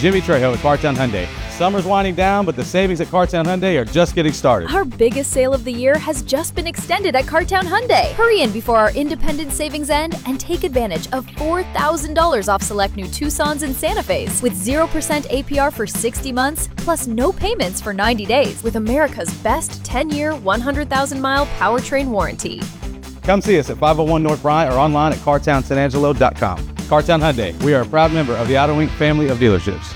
Jimmy Trejo at Cartown Hyundai. Summer's winding down, but the savings at Cartown Hyundai are just getting started. Our biggest sale of the year has just been extended at Cartown Hyundai. Hurry in before our independent savings end and take advantage of $4,000 off select new Tucsons and Santa Fe's with 0% APR for 60 months, plus no payments for 90 days with America's best 10-year, 100,000-mile powertrain warranty. Come see us at 501 North Bryant or online at cartownsanangelo.com. Cartown Hyundai, we are a proud member of the Auto Inc. family of dealerships.